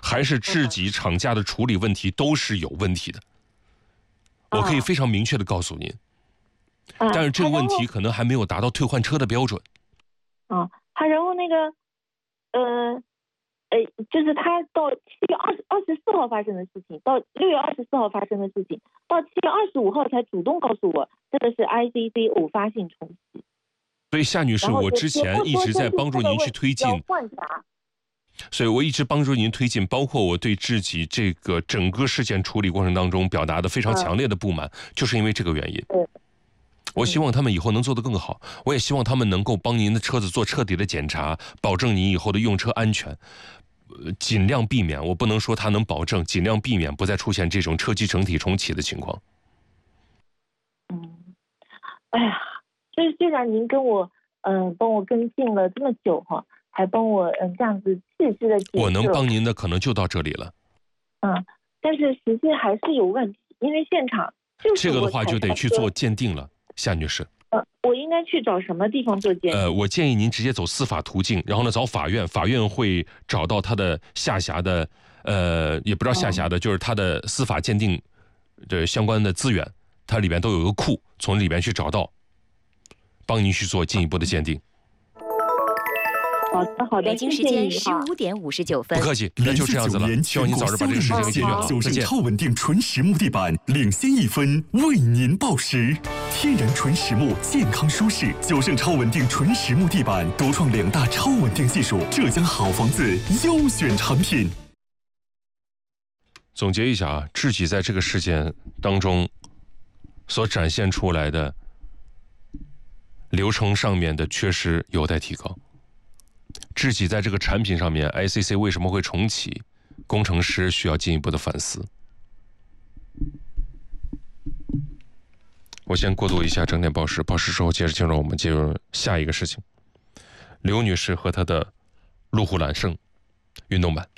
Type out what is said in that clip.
还是智己厂家的处理问题都是有问题的。我可以非常明确的告诉您，但是这个问题可能还没有达到退换车的标准。 然后那个，就是他到7月24号发生的事情，到6月24号发生的事情，到7月25号才主动告诉我，这个是 ICC 偶发性重启。 所以夏女士，我之前一直在帮助您去推进，所以我一直帮助您推进，包括我对智己这个整个事件处理过程当中表达的非常强烈的不满，就是因为这个原因。我希望他们以后能做得更好，我也希望他们能够帮您的车子做彻底的检查，保证您以后的用车安全，尽量避免，我不能说他能保证，尽量避免不再出现这种车机整体重启的情况。 虽然您跟我帮我跟进了这么久哈，还帮我这样子细致的解释， 我能帮您的可能就到这里了。 但是实际还是有问题，因为现场这个的话就得去做鉴定了，夏女士。 我应该去找什么地方做鉴定？ 我建议您直接走司法途径，然后呢找法院，法院会找到他的下辖的，也不知道下辖的，就是他的司法鉴定的相关的资源，它里边都有一个库，从里边去找到，帮您去做进一步的鉴定。 好的， 北京时间15点59分。 不客气，那就这样子了。希望您早日把这个事情给解决好。再见。 超稳定纯实木地板领先1分，为您报时。天然纯实木，健康舒适。9胜超稳定纯实木地板，独创2大超稳定技术，浙江好房子优选产品。 总结一下啊，智己在这个事件当中所展现出来的流程上面的缺失有待提高。智己在这个产品上面 ICC 为什么会重启，工程师需要进一步的反思。我先过渡一下整点报时，报时之后接着进入我们进入下一个事情。刘女士和她的路虎揽胜运动版。